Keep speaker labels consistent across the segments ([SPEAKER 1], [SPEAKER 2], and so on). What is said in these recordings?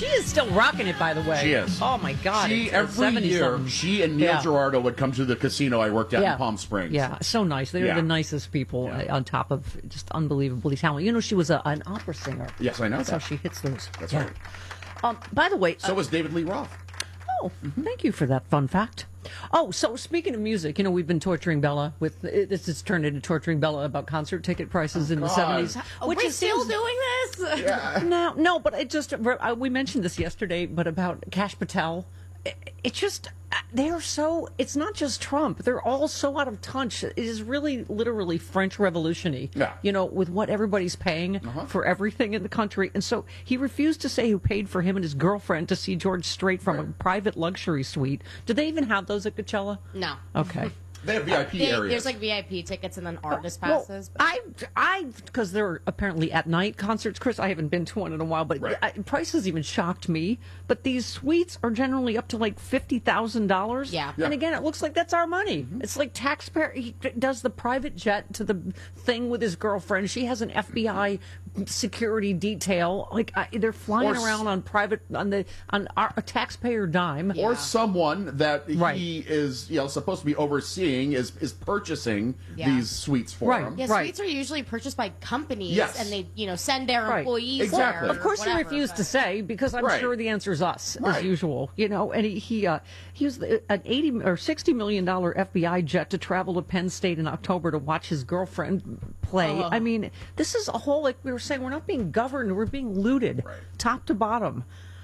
[SPEAKER 1] She is still rocking it, by the way.
[SPEAKER 2] She is.
[SPEAKER 1] Oh, my God.
[SPEAKER 2] Every year, she and Neil Girardo would come to the casino I worked at in Palm Springs.
[SPEAKER 1] Yeah, so nice. They were the nicest people on top of just unbelievably talented. You know, she was an opera singer.
[SPEAKER 2] Yes, I know
[SPEAKER 1] That's how she hits those.
[SPEAKER 2] That's right.
[SPEAKER 1] By the way...
[SPEAKER 2] So was David Lee Roth.
[SPEAKER 1] Oh, thank you for that fun fact. Oh, so speaking of music, you know, we've been torturing Bella with this has turned into torturing Bella about concert ticket prices in the 70s.
[SPEAKER 3] Which is still doing this?
[SPEAKER 1] Yeah. No, but it just we mentioned this yesterday, but about Kash Patel. It just they're so. It's not just Trump. They're all so out of touch. It is really, literally French Revolution-y.
[SPEAKER 2] Yeah.
[SPEAKER 1] You know, with what everybody's paying for everything in the country, and so he refused to say who paid for him and his girlfriend to see George Strait from a private luxury suite. Do they even have those at Coachella?
[SPEAKER 3] No.
[SPEAKER 1] Okay.
[SPEAKER 2] They have VIP areas.
[SPEAKER 3] There's like VIP tickets and then artist passes.
[SPEAKER 1] Well, because they're apparently at night concerts, Chris. I haven't been to one in a while, but prices even shocked me. But these suites are generally up to like $50,000.
[SPEAKER 3] Yeah.
[SPEAKER 1] And again, it looks like that's our money. It's like taxpayer. He does the private jet to the thing with his girlfriend. She has an FBI security detail. Like they're flying around on our taxpayer dime.
[SPEAKER 2] Or someone that he is supposed to be overseeing is purchasing these suites for him.
[SPEAKER 3] Yeah, suites are usually purchased by companies, and they send their employees
[SPEAKER 2] exactly.
[SPEAKER 3] there.
[SPEAKER 1] Of course, he refused to say because I'm sure the answer is us as usual. You know, and he used an $80 or $60 million FBI jet to travel to Penn State in October to watch his girlfriend play. I mean, this is a whole, like we were saying, we're not being governed, we're being looted, top to bottom.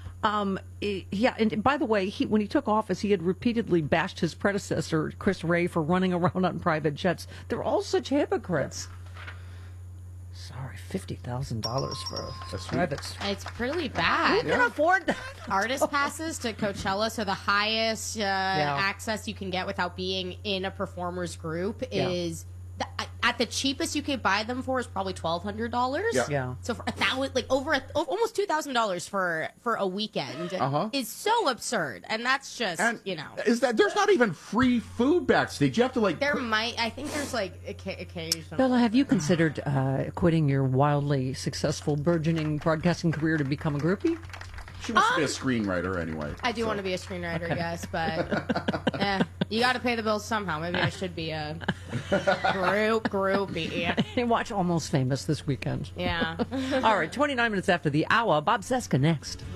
[SPEAKER 1] And by the way, when he took office, he had repeatedly bashed his predecessor, Chris Wray, for running around on private jets. They're all such hypocrites. Sorry, $50,000 for a private.
[SPEAKER 3] It's pretty bad.
[SPEAKER 1] Who can afford that?
[SPEAKER 3] Artist passes to Coachella, so the highest access you can get without being in a performer's group is... At the cheapest you could buy them for is probably $1,200.
[SPEAKER 1] Yeah.
[SPEAKER 3] So for almost $2,000 for a weekend is so absurd, and that's just
[SPEAKER 2] is that there's not even free food backstage? You have to
[SPEAKER 3] I think there's occasional.
[SPEAKER 1] Bella, have you considered quitting your wildly successful burgeoning broadcasting career to become a groupie?
[SPEAKER 2] She wants to be a screenwriter anyway.
[SPEAKER 3] I do want to be a screenwriter, yes, but you got to pay the bills somehow. Maybe I should be a groupie.
[SPEAKER 1] Watch Almost Famous this weekend.
[SPEAKER 3] Yeah.
[SPEAKER 1] All right, 29 minutes after the hour, Bob Cesca next.